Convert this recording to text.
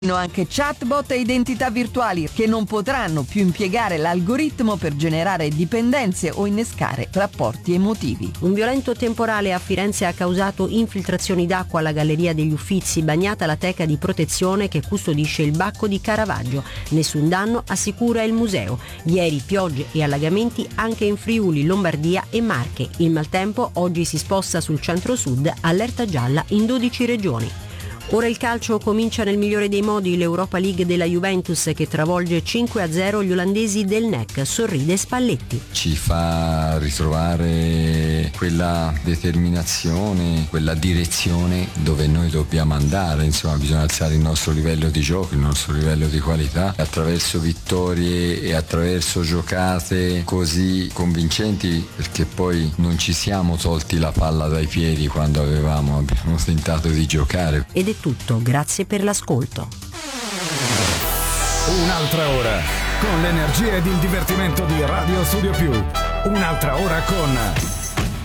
Anche chatbot e identità virtuali che non potranno più impiegare l'algoritmo per generare dipendenze o innescare rapporti emotivi. Un violento temporale a Firenze ha causato infiltrazioni d'acqua alla Galleria degli Uffizi, bagnata la teca di protezione che custodisce il Bacco di Caravaggio. Nessun danno, assicura il museo. Ieri piogge e allagamenti anche in Friuli, Lombardia e Marche. Il maltempo oggi si sposta sul centro-sud, allerta gialla in 12 regioni. Ora il calcio comincia nel migliore dei modi, l'Europa League della Juventus che travolge 5-0 gli olandesi del NEC, sorride Spalletti. Ci fa ritrovare quella determinazione, quella direzione dove noi dobbiamo andare, insomma bisogna alzare il nostro livello di gioco, il nostro livello di qualità, attraverso vittorie e attraverso giocate così convincenti, perché poi non ci siamo tolti la palla dai piedi quando abbiamo tentato di giocare. Ed è tutto, grazie per l'ascolto. Un'altra ora con l'energia ed il divertimento di Radio Studio Più. Un'altra ora con